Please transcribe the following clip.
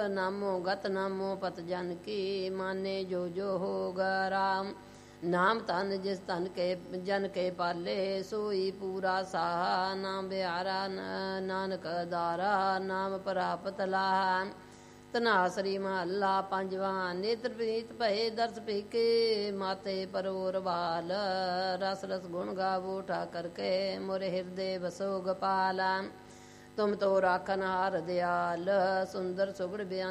ਨਾਮੋ ਗਤ ਨਾਮੋ ਪਤ ਜਨ ਕੀ, ਮਾਨੇ ਜੋ ਜੋ ਹੋਗਾ ਰਾਮ। ਨਾਮ ਧਨ ਜਿਸ ਧਨ ਕੇ ਜਨ ਕੇ ਪਾਲੇ, ਸੋਈ ਪੂਰਾ ਸਾਹਾ। ਨਾਮ ਬਿਹਾਰਾ ਨਾਨਕ ਦਾਰਾ, ਨਾਮ ਪ੍ਰਾਪਤ ਲਾਹਾ। ਧਨਾਸਰੀ ਮਹੱਲਾ ਪੰਜਵਾਂ। ਨੇਤਰ ਪ੍ਰੀਤ ਭਏ ਦਰਸ ਪੀਕੇ, ਮਾਤੇ ਪਰੋਰ ਬਾਲ। ਰਸ ਰਸ ਗੁਣ ਗਾਵੋ ਠਾਕਰ ਕੇ, ਮੋਰੇ ਹਿਰਦੇ ਬਸੋ ਗੋਪਾਲ। ਤੁਮ ਤੋ ਰਾਖਨ ਹਾਰ ਦਿਆਲ, ਸੁੰਦਰ ਸੁਗੜ ਬਿਆਨ